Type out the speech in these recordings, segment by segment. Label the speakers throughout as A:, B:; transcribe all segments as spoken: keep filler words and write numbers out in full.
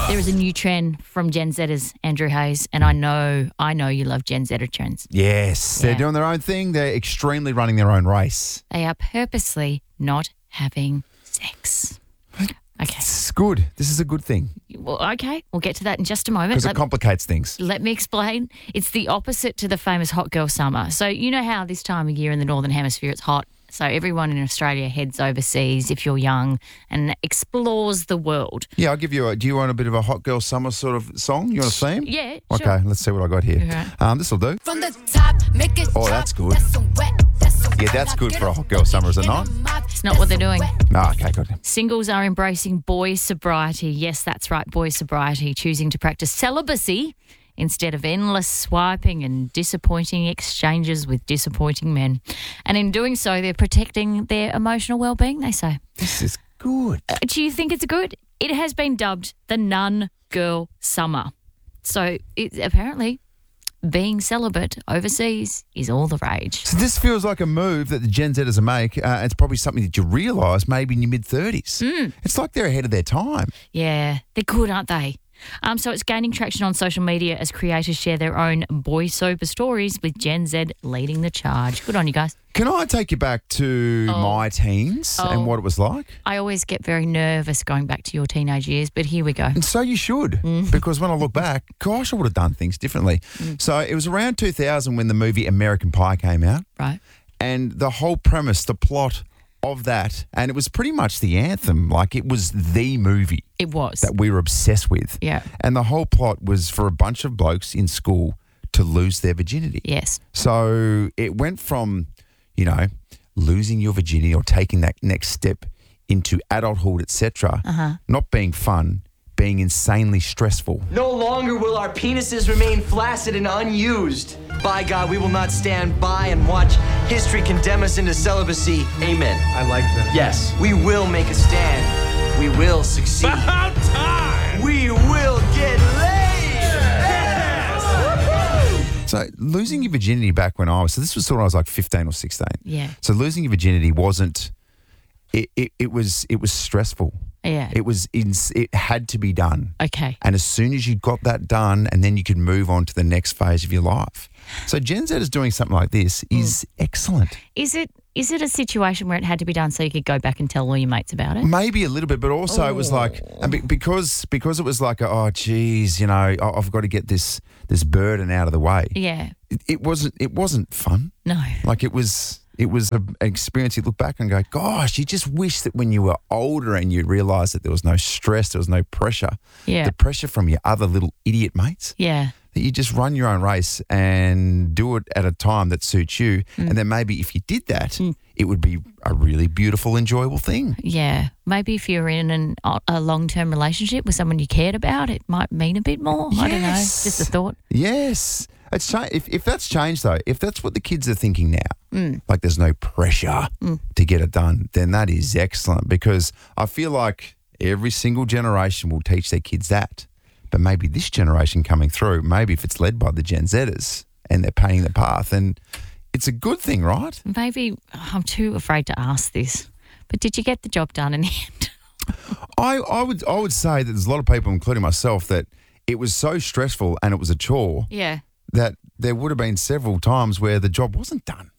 A: There is a new trend from Gen Zers, Andrew Hayes, and I know, I know you love Gen Zer trends.
B: Yes, they're
A: Yeah.
B: doing their own thing. They're extremely running their own race.
A: They are purposely not having sex. Okay.
B: It's good. This is a good thing
A: Well, okay, we'll get to that in just a moment.
B: because it
A: Let-
B: complicates things.
A: Let me explain. It's the opposite to the famous hot girl summer. So you know how this time of year in the Northern Hemisphere it's hot. So everyone in Australia heads overseas if you're young and explores the world.
B: Yeah, I'll give you a. Do you want a bit of a hot girl summer sort of song? You want a theme?
A: Yeah,
B: Okay,
A: sure.
B: let's see what I got here.
A: Right.
B: Um, this will do.
C: From the top, make it
B: Oh,
C: drop.
B: that's good.
C: some wet, that's some
B: Yeah,
C: wet.
B: that's good
C: Get
B: for a
C: up,
B: hot girl summer, is it not?
A: It's not what they're doing.
B: No, okay, good.
A: Singles are embracing boy sobriety. Yes, that's right, boy sobriety, choosing to practice celibacy instead of endless swiping and disappointing exchanges with disappointing men. And in doing so, they're protecting their emotional well-being, they say.
B: This is good.
A: Uh, Do you think it's good? It has been dubbed the nun girl summer. So it, apparently being celibate overseas is all the rage.
B: So this feels like a move that the Gen Zers make. Uh, it's probably something that you realise maybe in your mid-thirties.
A: Mm.
B: It's like they're ahead of their time.
A: Yeah, they're good, aren't they? Um, so it's gaining traction on social media as creators share their own boy sober stories with Gen Z leading the charge. Good on you guys.
B: Can I take you back to
A: Oh.
B: my teens
A: Oh.
B: and what it was like?
A: I always get very nervous going back to your teenage years, but here we go.
B: And so you should,
A: Mm.
B: because when I look back, gosh, I would have done things differently.
A: Mm.
B: So it was around two thousand when the movie American Pie came out,
A: Right.
B: and the whole premise, the plot of that, and it was pretty much the anthem. Like, it was the movie
A: It was.
B: that we were obsessed with.
A: Yeah.
B: And the whole plot was for a bunch of blokes in school to lose their virginity.
A: Yes.
B: So it went from, you know, losing your virginity or taking that next step into adulthood, et cetera,
A: Uh-huh.
B: not being fun, being insanely stressful.
D: No longer will our penises remain flaccid and unused. By God, we will not stand by and watch history condemn us into celibacy. Amen.
E: I like that.
D: Yes, we will make a stand. We will succeed.
E: About time!
D: We will get laid.
B: So losing your virginity back when I was, so this was sort of, I was like fifteen or sixteen.
A: Yeah.
B: So losing your virginity wasn't, it, it, it was, it was stressful.
A: Yeah.
B: It was, in, it had to be done.
A: Okay.
B: And as soon as you got that done, and then you could move on to the next phase of your life. So Gen Z is doing something like this is excellent.
A: Is it is it a situation where it had to be done so you could go back and tell all your mates about it?
B: Maybe a little bit, but also it was like, and be- because because it was like, oh, geez, you know, I- I've got to get this this burden out of the way.
A: Yeah.
B: It, it wasn't it wasn't fun.
A: No.
B: Like it was it was a- an experience. You look back and go, gosh, you just wish that when you were older and you realised that there was no stress, there was no pressure,
A: Yeah.
B: the pressure from your other little idiot mates.
A: Yeah.
B: That you just run your own race and do it at a time that suits you.
A: Mm.
B: And then maybe if you did that, it would be a really beautiful, enjoyable thing.
A: Yeah. Maybe if you're in an, a long-term relationship with someone you cared about, it might mean a bit more. I don't know.
B: Yes.
A: Just a thought.
B: Yes. It's cha- if, if that's changed, though, if that's what the kids are thinking now,
A: Mm.
B: like there's no pressure to get it done, then that is excellent, because I feel like every single generation will teach their kids that. But maybe this generation coming through, maybe if it's led by the Gen Zers and they're painting the path, and it's a good thing, right?
A: Maybe I'm too afraid to ask this, but did you get the job done in the end?
B: I, I would I would say that there's a lot of people, including myself, that it was so stressful and it was a chore
A: Yeah.
B: that there would have been several times where the job wasn't done.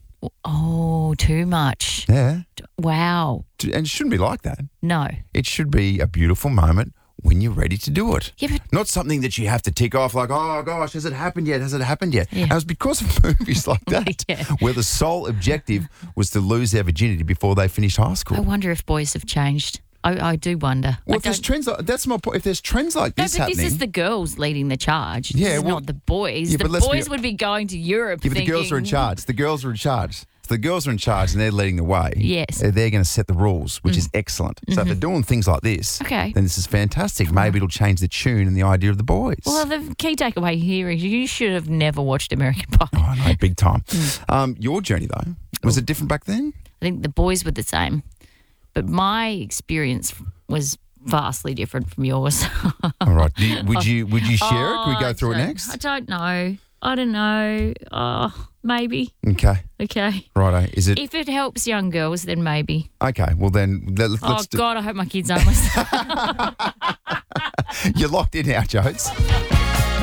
A: Oh, too much.
B: Yeah.
A: Wow.
B: And it shouldn't be like that.
A: No.
B: It should be a beautiful moment when you're ready to do it.
A: Yeah, but
B: Not something that you have to tick off like, oh, gosh, has it happened yet? Has it happened yet?
A: Yeah.
B: And it was because of movies like that,
A: Yeah.
B: where the sole objective was to lose their virginity before they finished high school.
A: I wonder if boys have changed. I, I do wonder.
B: well,
A: I
B: if there's
A: don't-
B: trends like, that's my point. If there's trends like
A: no,
B: this
A: but
B: happening,
A: this is the girls leading the charge.
B: Yeah,
A: This is
B: well-
A: not the boys.
B: Yeah,
A: the
B: but let's be-
A: boys would be going to Europe
B: yeah, but the
A: thinking,
B: girls are in charge. The girls are in charge. So the girls are in charge and they're leading the way.
A: Yes.
B: They're, they're going to set the rules, which is excellent. So if they're doing things like this,
A: Mm-hmm. Okay.
B: then this is fantastic. Maybe it'll change the tune and the idea of the boys.
A: Well, the key takeaway here is you should have never watched American Pie.
B: Oh, no, big time.
A: Mm.
B: Um, your journey, though, was it different back then?
A: I think the boys were the same, but my experience was vastly different from yours.
B: All right. Do you, would you would you share it? Can we
A: Oh,
B: go
A: I
B: through it
A: don't-
B: next?
A: I don't know. I don't know. Oh, maybe.
B: Okay.
A: Okay.
B: Righto. Is it
A: If it helps young girls, then maybe.
B: okay? Well, then let, let's
A: Oh,
B: do.
A: God, I hope my kids don't listen.
B: You're locked in now, Jodes.